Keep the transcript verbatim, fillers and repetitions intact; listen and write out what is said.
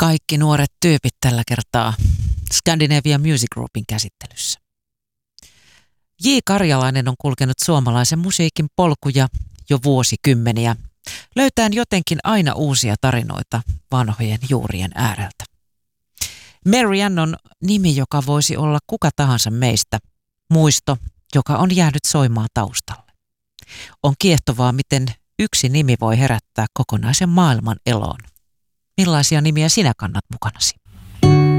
Kaikki nuoret tyypit tällä kertaa Scandinavian Music Groupin käsittelyssä. J. Karjalainen on kulkenut suomalaisen musiikin polkuja jo vuosikymmeniä, löytäen jotenkin aina uusia tarinoita vanhojen juurien ääreltä. Marianne on nimi, joka voisi olla kuka tahansa meistä, muisto, joka on jäänyt soimaan taustalle. On kiehtovaa, miten yksi nimi voi herättää kokonaisen maailman eloon. Millaisia nimiä sinä kannat mukanasi?